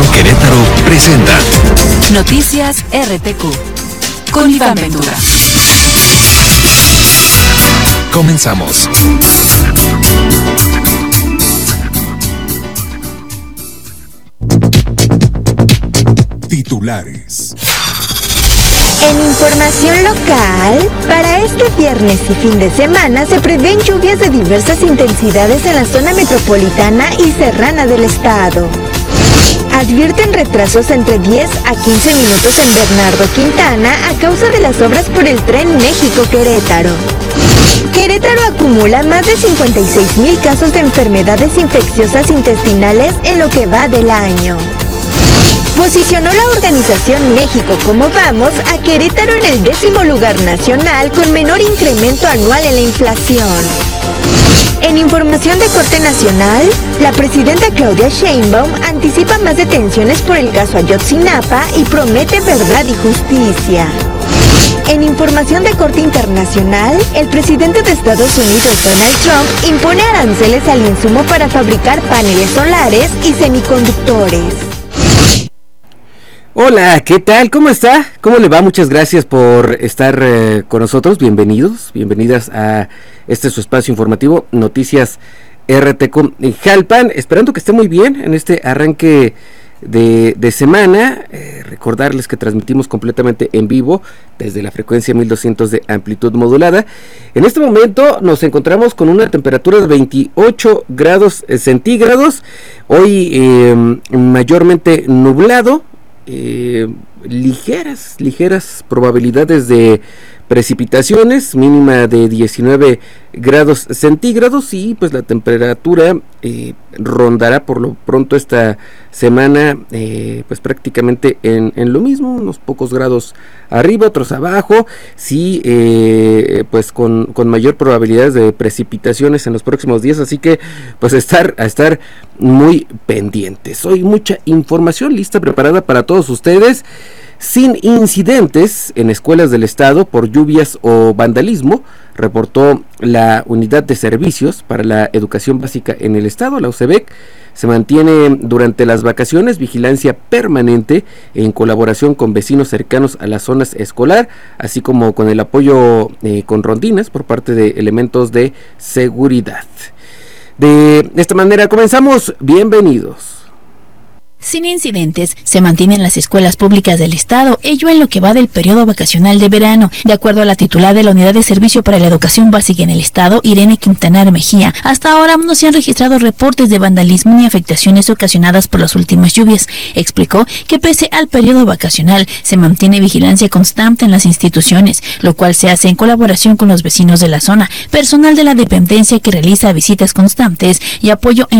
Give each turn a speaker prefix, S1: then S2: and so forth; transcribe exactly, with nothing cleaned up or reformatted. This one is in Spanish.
S1: Televisión Querétaro presenta
S2: Noticias R T Q con Iván Ventura.
S1: Comenzamos. Titulares.
S3: En información local, para este viernes y fin de semana se prevén lluvias de diversas intensidades en la zona metropolitana y serrana del estado. Advierten retrasos entre diez a quince minutos en Bernardo Quintana a causa de las obras por el Tren México-Querétaro. Querétaro acumula más de cincuenta y seis mil casos de enfermedades infecciosas intestinales en lo que va del año. Posicionó la organización México Como Vamos a Querétaro en el décimo lugar nacional con menor incremento anual en la inflación. En información de corte nacional, la presidenta Claudia Sheinbaum anticipa más detenciones por el caso Ayotzinapa y promete verdad y justicia. En información de corte internacional, el presidente de Estados Unidos, Donald Trump, impone aranceles al insumo para fabricar paneles solares y semiconductores.
S4: Hola, ¿qué tal? ¿Cómo está? ¿Cómo le va? Muchas gracias por estar eh, con nosotros. Bienvenidos, bienvenidas a este su espacio informativo, Noticias R T Q Jalpan. Esperando que esté muy bien en este arranque de, de semana. Eh, recordarles que transmitimos completamente en vivo desde la frecuencia mil doscientos de amplitud modulada. En este momento nos encontramos con una temperatura de veintiocho grados centígrados. Hoy eh, mayormente nublado. Eh, ligeras, ligeras probabilidades de precipitaciones, mínima de diecinueve grados centígrados y pues la temperatura eh, rondará por lo pronto esta semana eh, pues prácticamente en, en lo mismo, unos pocos grados arriba, otros abajo, sí, eh, pues con, con mayor probabilidad de precipitaciones en los próximos días, así que pues estar, a estar muy pendientes. Hoy mucha información lista, preparada para todos ustedes. Sin incidentes en escuelas del estado por lluvias o vandalismo, reportó la Unidad de Servicios para la Educación Básica en el estado, la U C E B C. Se mantiene durante las vacaciones vigilancia permanente en colaboración con vecinos cercanos a las zonas escolar, así como con el apoyo eh, con rondines por parte de elementos de seguridad. De esta manera comenzamos. Bienvenidos.
S5: Sin incidentes, se mantienen las escuelas públicas del estado, ello en lo que va del periodo vacacional de verano. De acuerdo a la titular de la Unidad de Servicio para la Educación Básica en el estado, Irene Quintanar Mejía, hasta ahora no se han registrado reportes de vandalismo ni afectaciones ocasionadas por las últimas lluvias. Explicó que pese al periodo vacacional, se mantiene vigilancia constante en las instituciones, lo cual se hace en colaboración con los vecinos de la zona, personal de la dependencia que realiza visitas constantes y apoyo en